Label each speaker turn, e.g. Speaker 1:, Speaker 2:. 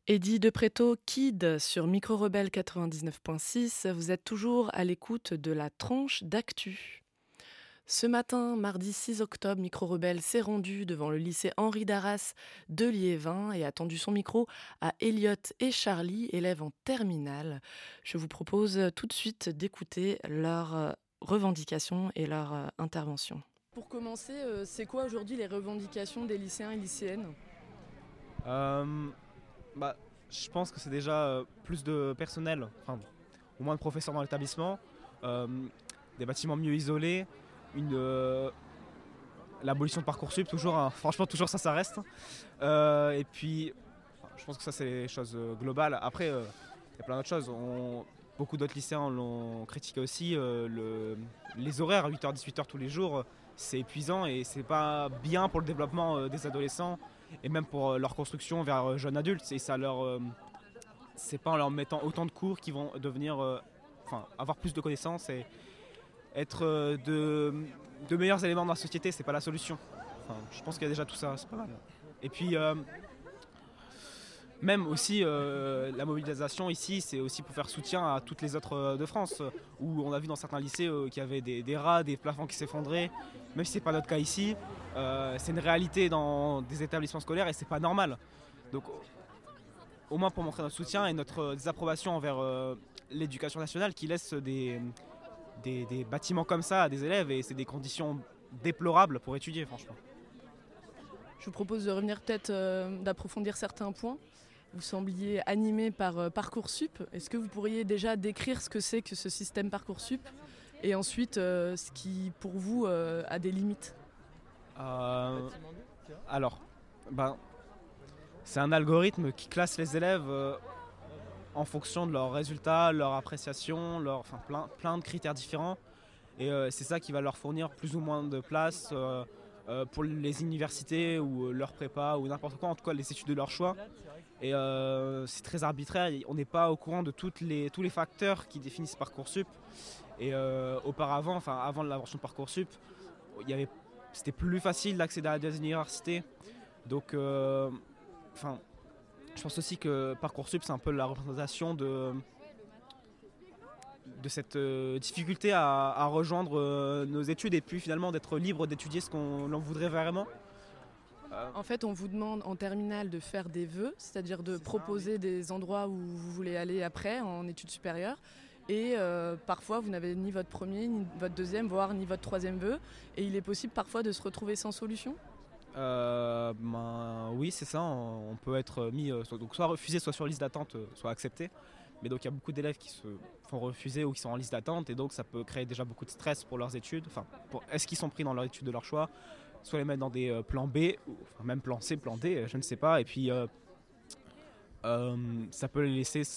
Speaker 1: Eddy de Pretto, Kid sur Micro Rebelle 99.6, vous êtes toujours à l'écoute de la tranche d'actu. Ce matin, mardi 6 octobre, Micro Rebelle s'est rendu devant le lycée Henri Darras de Liévin et a tendu son micro à Elliot et Charlie, élèves en terminale. Je vous propose tout de suite d'écouter leurs revendications et leurs interventions. Pour commencer, c'est quoi aujourd'hui les revendications des lycéens et lycéennes?
Speaker 2: Euh, Bah, je pense que c'est déjà plus de personnel, enfin, au moins de professeurs dans l'établissement, euh, des bâtiments mieux isolés, une, l'abolition de Parcoursup, toujours, hein, franchement, toujours ça reste. Et puis, je pense que ça, c'est les choses globales. Après, il y a plein d'autres choses. Beaucoup d'autres lycéens l'ont critiqué aussi. Les horaires, 8h, 18h tous les jours, c'est épuisant et c'est pas bien pour le développement des adolescents et même pour leur construction vers jeunes adultes. Et ça c'est pas en leur mettant autant de cours qu'ils vont devenir, avoir plus de connaissances et être de meilleurs éléments dans la société. C'est pas la solution. Enfin, je pense qu'il y a déjà tout ça, c'est pas mal. Et puis, même aussi, la mobilisation ici, c'est aussi pour faire soutien à toutes les autres de France, où on a vu dans certains lycées qu'il y avait des rats, des plafonds qui s'effondraient, même si c'est pas notre cas ici. C'est une réalité dans des établissements scolaires et c'est pas normal. Donc, au moins pour montrer notre soutien et notre désapprobation envers l'éducation nationale qui laisse des bâtiments comme ça à des élèves, et c'est des conditions déplorables pour étudier, franchement.
Speaker 1: Je vous propose de revenir peut-être d'approfondir certains points. Vous sembliez animé par Parcoursup. Est-ce que vous pourriez déjà décrire ce que c'est que ce système Parcoursup et ensuite ce qui, pour vous, a des limites?
Speaker 2: Euh, alors, ben, c'est un algorithme qui classe les élèves en fonction de leurs résultats, leur appréciation, plein de critères différents. Et c'est ça qui va leur fournir plus ou moins de place pour les universités ou leur prépa ou n'importe quoi, en tout cas les études de leur choix. Et c'est très arbitraire, on n'est pas au courant de tous les facteurs qui définissent Parcoursup. Et auparavant, avant l'invention de Parcoursup, il y avait, c'était plus facile d'accéder à des universités. Donc, je pense aussi que Parcoursup, c'est un peu la représentation de cette difficulté à rejoindre nos études et puis finalement d'être libre d'étudier ce qu'on en voudrait vraiment.
Speaker 1: En fait, on vous demande en terminale de faire des vœux, c'est-à-dire de proposer des endroits où vous voulez aller après, en études supérieures. Et parfois, vous n'avez ni votre premier, ni votre deuxième, voire ni votre troisième vœu. Et il est possible parfois de se retrouver sans solution.
Speaker 2: Oui, c'est ça, on peut être mis donc soit refusé, soit sur liste d'attente, soit accepté. Mais donc il y a beaucoup d'élèves qui se font refuser ou qui sont en liste d'attente, et donc ça peut créer déjà beaucoup de stress pour leurs études. Est-ce qu'ils sont pris dans leur étude de leur choix, soit les mettre dans des plans B, ou même plan C, plan D, je ne sais pas. Et puis ça peut les laisser